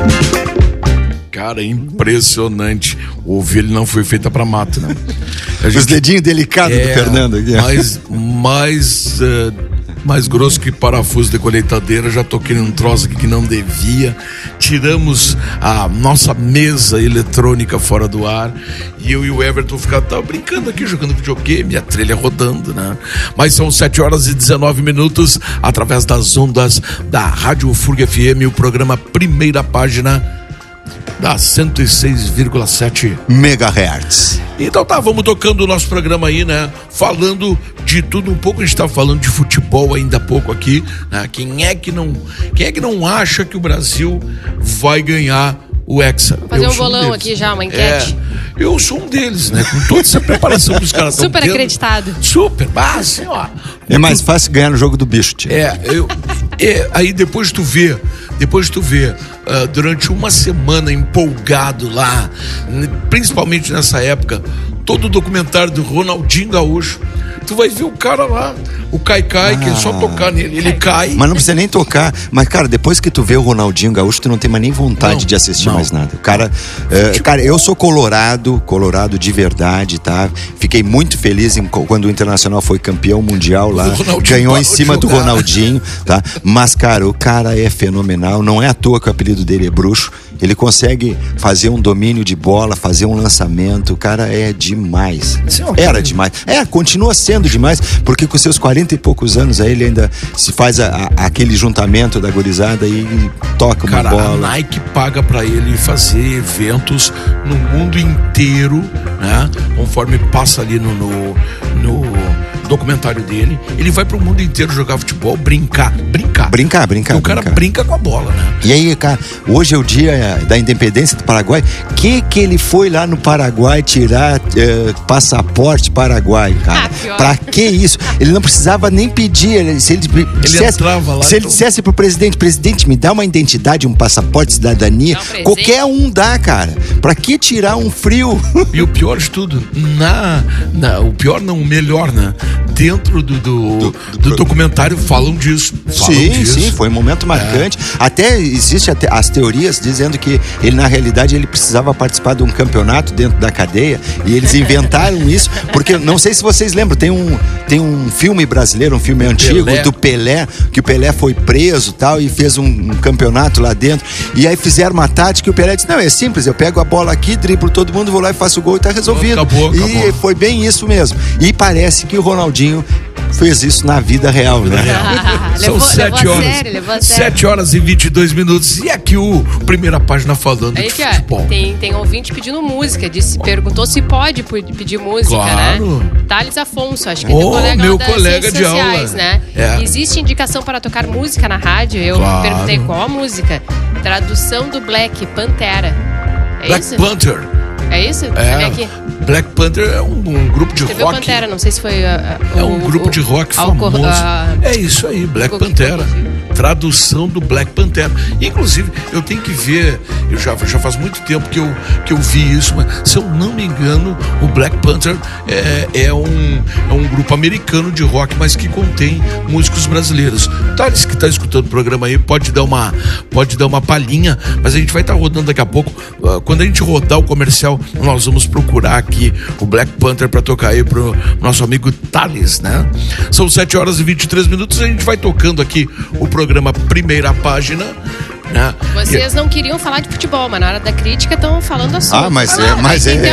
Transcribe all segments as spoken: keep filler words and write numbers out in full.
Cara, é impressionante. O ovelha não foi feita pra mato, né? Gente, os dedinhos delicados é, do Fernando aqui. Mais, mais, uh, mais grosso que parafuso de colheitadeira. Já toquei num troço aqui que não devia. Tiramos a nossa mesa eletrônica fora do ar. E eu e o Everton ficamos tava brincando aqui, jogando videogame, a trilha rodando, né? Mas são sete horas e dezenove minutos, através das ondas da Rádio U F U R G F M, o programa Primeira Página da cento e seis vírgula sete megahertz. Então tá, vamos tocando o nosso programa aí, né? Falando de tudo um pouco. A gente tá falando de futebol ainda há pouco aqui, né? Quem é que não, quem é que não acha que o Brasil vai ganhar o Hexa? Fazer eu um bolão um aqui já, uma enquete. É, eu sou um deles, né? Com toda essa preparação que os caras estão super tendo, acreditado. Super, ah, assim, ó. É mais fácil ganhar no jogo do bicho, tio. É, eu, é, aí depois tu vê, depois tu vê, uh, durante uma semana empolgado lá, principalmente nessa época, todo o documentário do Ronaldinho Gaúcho, tu vai ver o cara lá, o Caicai, ah, que é só tocar nele, ele cai. Mas não precisa nem tocar. Mas, cara, depois que tu vê o Ronaldinho Gaúcho, tu não tem mais nem vontade não, de assistir não. mais nada. Cara, uh, cara, eu sou colorado, colorado de verdade, tá? Fiquei muito feliz em, quando o Internacional foi campeão mundial lá, ganhou em cima do Ronaldinho, tá? Mas, cara, o cara é fenomenal. Não é à toa que o apelido dele é Bruxo. Ele consegue fazer um domínio de bola, fazer um lançamento. O cara é demais. Era demais. É, continua sendo demais, porque com seus quarenta e poucos anos aí ele ainda se faz a, a, aquele juntamento da gurizada e toca uma cara, bola. A Nike paga pra ele fazer eventos no mundo inteiro, né? Conforme passa ali no, no, no documentário dele, ele vai pro mundo inteiro jogar futebol, brincar, brincar. Brincar, brincar. E o cara brincar. brinca com a bola, né? E aí, cara, hoje é o dia da independência do Paraguai. Que que ele foi lá no Paraguai tirar eh, passaporte paraguai, cara? Ah, pra que isso? Ele não precisava nem pedir. Ele, se ele, ele dissesse, entrava lá. Se ele dissesse pro presidente, presidente, me dá uma identidade, um passaporte, cidadania, um qualquer um dá, cara. Pra que tirar um frio? E o pior de tudo, na, na, o pior não, o melhor, né? Dentro do, do, do, do, do documentário falam disso. Falam sim, disso. sim, foi um momento marcante. É. Até existe até as teorias dizendo que ele, na realidade, ele precisava participar de um campeonato dentro da cadeia, e eles inventaram isso, porque não sei se vocês lembram, tem um, tem um filme brasileiro, um filme antigo, Pelé. do Pelé, que o Pelé foi preso e tal, e fez um, um campeonato lá dentro, e aí fizeram uma tática, e o Pelé disse, não, é simples, eu pego a bola aqui, driblo todo mundo, vou lá e faço o gol e tá resolvido. Acabou, acabou. E foi bem isso mesmo. E parece que o Ronaldinho fez isso na vida real, né? Ah, São levou, sete levou horas. A sério, levou a sério. Sete horas e vinte e dois minutos. E aqui o Primeira Página falando aí de que, futebol. Tem, tem ouvinte pedindo música. Disse, perguntou se pode pedir música, claro. né? Thales Afonso, acho que oh, é colega meu das colega de sociais, aula. Né? É. Existe indicação para tocar música na rádio? Eu claro. perguntei qual a música. Tradução do Black Pantera. É Black isso? Panther. É isso? É. Aqui. Black Panther é um, um grupo de Você rock. Viu Pantera, não sei se foi. Uh, é um o, grupo o, de rock o, famoso. Uh, é isso aí, Black Pantera. Tradução do Black Pantera. Inclusive, eu tenho que ver, eu já, já faz muito tempo que eu, que eu vi isso, mas se eu não me engano, o Black Panther é, é, um, é um grupo americano de rock, mas que contém músicos brasileiros. Thales, que está escutando o programa aí, pode dar uma, pode dar uma palhinha, mas a gente vai estar tá rodando daqui a pouco. Uh, quando a gente rodar o comercial, nós vamos procurar aqui o Black Panther para tocar aí pro nosso amigo Thales, né? São sete horas e vinte e três minutos, a gente vai tocando aqui o programa Primeira Página, né? Vocês não queriam falar de futebol, mas na hora da crítica estão falando assunto. Ah, mas ah, é, mas é.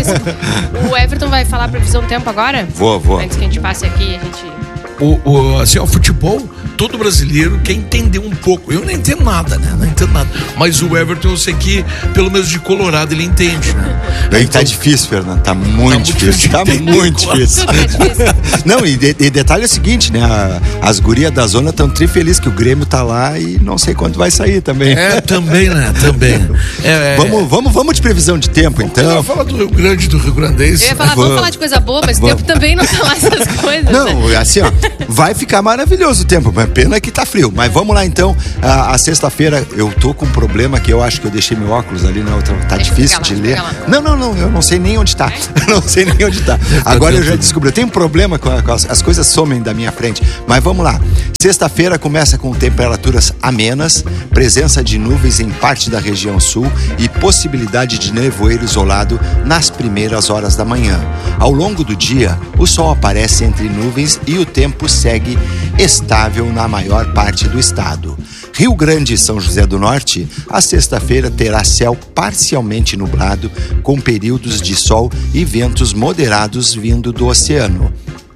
é. O Everton vai falar a previsão do tempo agora? Vou, vou. Antes que a gente passe aqui, a gente... O, o, assim, o futebol, todo brasileiro quer entender um pouco. Eu não entendo nada, né? Não entendo nada. Mas o Everton, eu sei que, pelo menos de Colorado, ele entende, né? Aí então, tá difícil, Fernando. Tá muito tá difícil. Tá muito difícil. Tudo é difícil. Não, e, de, e detalhe é o seguinte, né? A, as gurias da zona estão tri felizes que o Grêmio tá lá e não sei quanto vai sair também. É, também, né? Também. É, é, vamos, vamos, vamos de previsão de tempo, vamos então. Fala do Rio Grande, do Rio Grandense. Eu ia falar, vamos falar de coisa boa, mas o tempo também não tá lá essas coisas. Não, né? assim, ó, vai ficar maravilhoso o tempo, mas Pena que tá frio, mas vamos lá então. A, a sexta-feira eu tô com um problema que eu acho que eu deixei meu óculos ali na outra. Tá Deixa difícil lá, de ler. lá. Não, não, não, eu não sei nem onde tá. É? Não sei nem onde tá. Agora eu já descobri. Eu tenho um problema com, a, com as, as coisas somem da minha frente. Mas vamos lá. Sexta-feira começa com temperaturas amenas, presença de nuvens em parte da região sul e possibilidade de nevoeiro isolado nas primeiras horas da manhã. Ao longo do dia, o sol aparece entre nuvens e o tempo segue estável na maior parte do estado. Rio Grande e São José do Norte, a sexta-feira terá céu parcialmente nublado, com períodos de sol e ventos moderados vindo do oceano.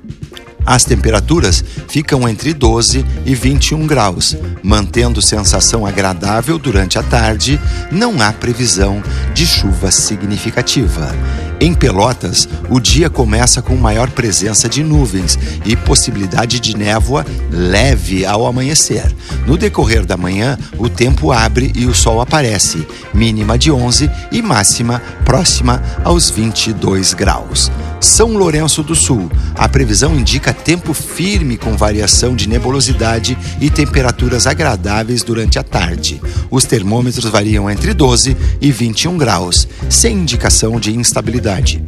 As temperaturas ficam entre doze e vinte e um graus, mantendo sensação agradável durante a tarde. Não há previsão de chuva significativa. Em Pelotas, o dia começa com maior presença de nuvens e possibilidade de névoa leve ao amanhecer. No decorrer da manhã, o tempo abre e o sol aparece, mínima de onze e máxima próxima aos vinte e dois graus. São Lourenço do Sul, a previsão indica tempo firme com variação de nebulosidade e temperaturas agradáveis durante a tarde. Os termômetros variam entre doze e vinte e um graus, sem indicação de instabilidade.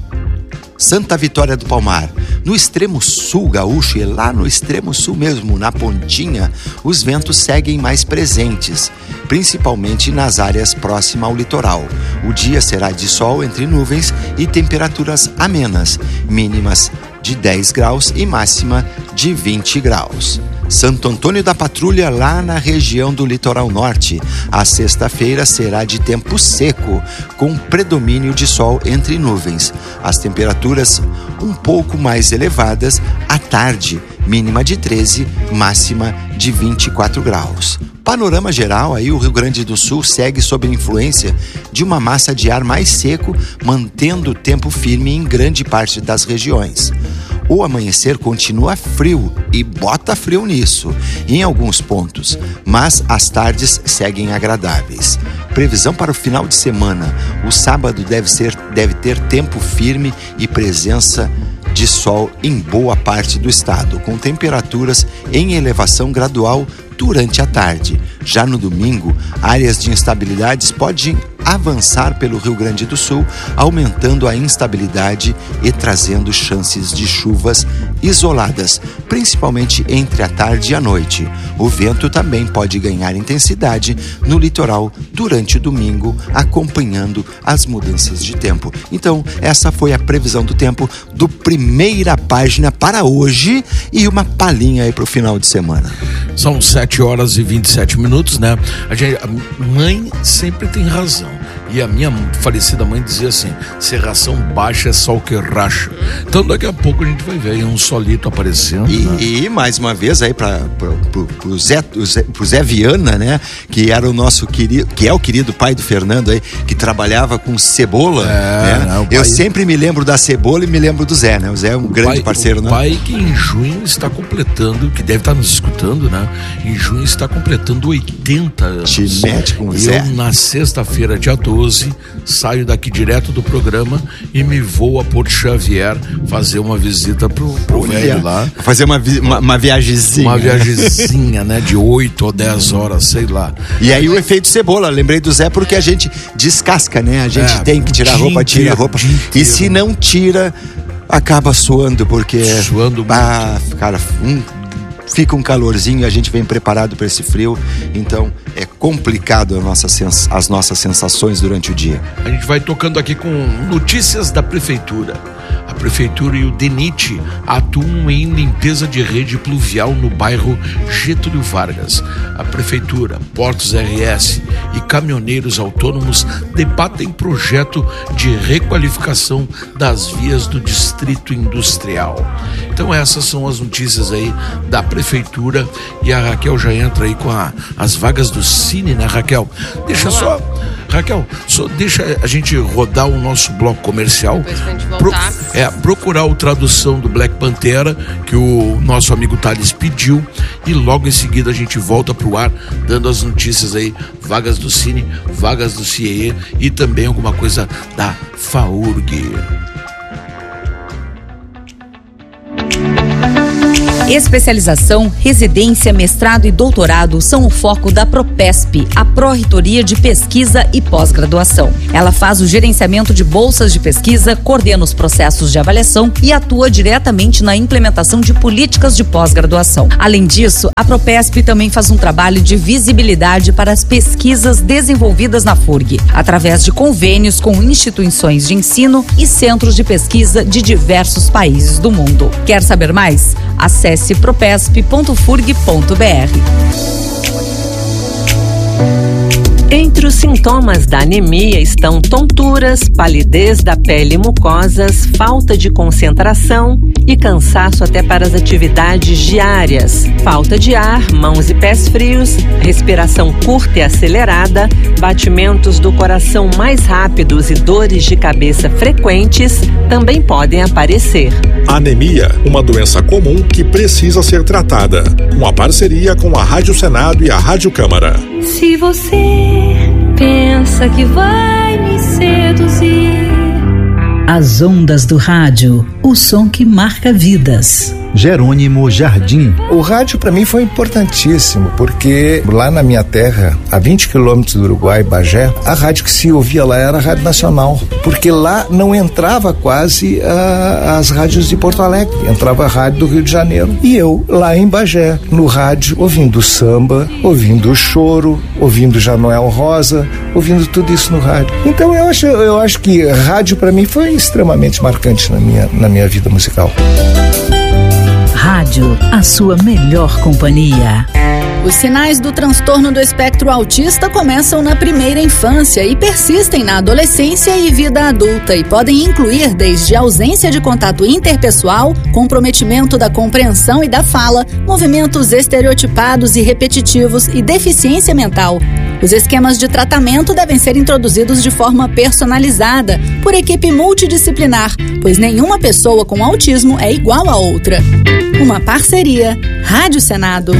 Santa Vitória do Palmar, no extremo sul gaúcho e lá no extremo sul mesmo, na pontinha, os ventos seguem mais presentes, principalmente nas áreas próximas ao litoral. O dia será de sol entre nuvens e temperaturas amenas, mínimas de dez graus e máxima de vinte graus. Santo Antônio da Patrulha, lá na região do litoral norte. A sexta-feira será de tempo seco, com predomínio de sol entre nuvens. As temperaturas um pouco mais elevadas à tarde, mínima de treze, máxima de vinte e quatro graus. Panorama geral, aí o Rio Grande do Sul segue sob influência de uma massa de ar mais seco, mantendo o tempo firme em grande parte das regiões. O amanhecer continua frio e bota frio nisso, em alguns pontos, mas as tardes seguem agradáveis. Previsão para o final de semana: o sábado deve ser, deve ter tempo firme e presença de sol em boa parte do estado, com temperaturas em elevação gradual durante a tarde. Já no domingo, áreas de instabilidades podem avançar pelo Rio Grande do Sul, aumentando a instabilidade e trazendo chances de chuvas isoladas, principalmente entre a tarde e a noite. O vento também pode ganhar intensidade no litoral durante o domingo, acompanhando as mudanças de tempo. Então, essa foi a previsão do tempo do Primeira Página para hoje e uma palhinha aí para o final de semana. São sete horas e vinte e sete minutos, né? A, gente, a mãe sempre tem razão. E a minha falecida mãe dizia assim: serração baixa é sol que racha. Então daqui a pouco a gente vai ver aí um solito aparecendo. E, né? e mais uma vez aí para o Zé, Zé, Zé Viana, né? Que era o nosso querido, que é o querido pai do Fernando aí, que trabalhava com cebola. É, né? Né? Pai... Eu sempre me lembro da cebola e me lembro do Zé, né? O Zé é um o grande pai, parceiro, o né? O pai que em junho está completando, que deve estar nos escutando, né? Em junho está completando oitenta anos. Te mete com o Eu, Zé. na sexta-feira, dia doze, saio daqui direto do programa e me vou a Porto Xavier fazer uma visita pro, pro velho lá. Fazer uma, vi, uma, uma viagemzinha. Uma viagemzinha, né? De oito ou dez horas, sei lá. E aí o efeito cebola, lembrei do Zé porque a gente descasca, né? A gente é, tem que tirar a roupa, tira a roupa. E se não tira, acaba suando, porque... Suando muito. Ah, cara, um... fica um calorzinho e a gente vem preparado para esse frio, então é complicado a nossa sens- as nossas sensações durante o dia. A gente vai tocando aqui com notícias da prefeitura. A prefeitura e o DENIT atuam em limpeza de rede pluvial no bairro Getúlio Vargas. A prefeitura, Portos R S e caminhoneiros autônomos debatem projeto de requalificação das vias do distrito industrial. Então essas são as notícias aí da prefeitura, e a Raquel já entra aí com a, as vagas do Cine, né, Raquel? Deixa só, Raquel, só deixa a gente rodar o nosso bloco comercial. Depois pra gente voltar. Pro, é, procurar a tradução do Black Pantera, que o nosso amigo Thales pediu, e logo em seguida a gente volta pro ar, dando as notícias aí, vagas do Cine, vagas do C I E e também alguma coisa da FAURG. Especialização, residência, mestrado e doutorado são o foco da Propesp, a Pró-Reitoria de Pesquisa e Pós-Graduação. Ela faz o gerenciamento de bolsas de pesquisa, coordena os processos de avaliação e atua diretamente na implementação de políticas de pós-graduação. Além disso, a Propesp também faz um trabalho de visibilidade para as pesquisas desenvolvidas na F U R G, através de convênios com instituições de ensino e centros de pesquisa de diversos países do mundo. Quer saber mais? Acesse propesp ponto furg ponto br. Entre os sintomas da anemia estão tonturas, palidez da pele e mucosas, falta de concentração e cansaço até para as atividades diárias, falta de ar, mãos e pés frios, respiração curta e acelerada, batimentos do coração mais rápidos e dores de cabeça frequentes também podem aparecer. Anemia, uma doença comum que precisa ser tratada. Uma parceria com a Rádio Senado e a Rádio Câmara. Se você pensa que vai me seduzir. As ondas do rádio, o som que marca vidas. Jerônimo Jardim. O rádio para mim foi importantíssimo, porque lá na minha terra, a vinte quilômetros do Uruguai, Bagé, a rádio que se ouvia lá era a Rádio Nacional, porque lá não entrava quase a, as rádios de Porto Alegre, entrava a rádio do Rio de Janeiro. E eu, lá em Bagé, no rádio, ouvindo samba, ouvindo choro, ouvindo Janoel Rosa, ouvindo tudo isso no rádio. Então eu acho, eu acho que rádio para mim foi extremamente marcante na minha, na minha vida musical. Rádio, a sua melhor companhia. Os sinais do transtorno do espectro autista começam na primeira infância e persistem na adolescência e vida adulta e podem incluir desde ausência de contato interpessoal, comprometimento da compreensão e da fala, movimentos estereotipados e repetitivos e deficiência mental. Os esquemas de tratamento devem ser introduzidos de forma personalizada por equipe multidisciplinar, pois nenhuma pessoa com autismo é igual a outra. Uma parceria Rádio Senado.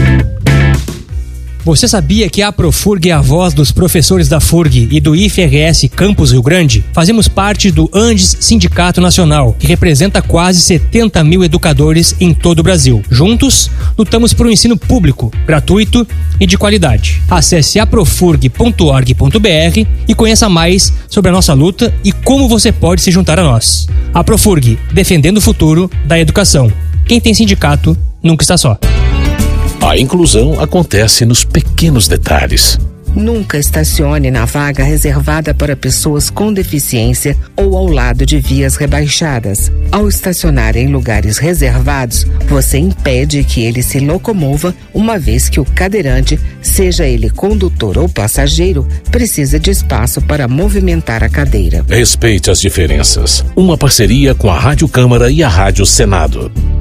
Você sabia que a Profurg é a voz dos professores da F U R G e do I F R S Campus Rio Grande? Fazemos parte do Andes Sindicato Nacional, que representa quase setenta mil educadores em todo o Brasil. Juntos, lutamos por um ensino público, gratuito e de qualidade. Acesse aprofurg ponto org ponto br e conheça mais sobre a nossa luta e como você pode se juntar a nós. A Profurg, defendendo o futuro da educação. Quem tem sindicato nunca está só. A inclusão acontece nos pequenos detalhes. Nunca estacione na vaga reservada para pessoas com deficiência ou ao lado de vias rebaixadas. Ao estacionar em lugares reservados, você impede que ele se locomova, uma vez que o cadeirante, seja ele condutor ou passageiro, precisa de espaço para movimentar a cadeira. Respeite as diferenças. Uma parceria com a Rádio Câmara e a Rádio Senado.